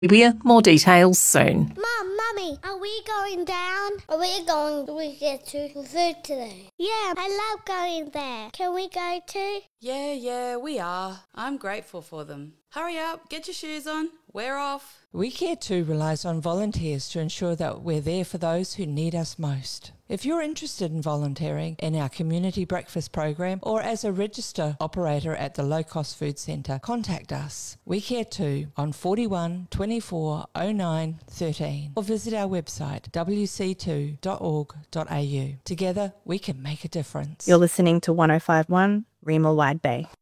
More details soon. Mum, Mummy, are we going down? Are we going to get to food today? Yeah, I love going there. Can we go too? Yeah, we are. I'm grateful for them. Hurry up, get your shoes on, we're off. We Care Too relies on volunteers to ensure that we're there for those who need us most. If you're interested in volunteering in our community breakfast program or as a register operator at the Low Cost Food Centre, contact us. We Care Too on 41 24 09 13 or visit our website wc2.org.au. Together we can make a difference. You're listening to 105.1 Remal Wide Bay.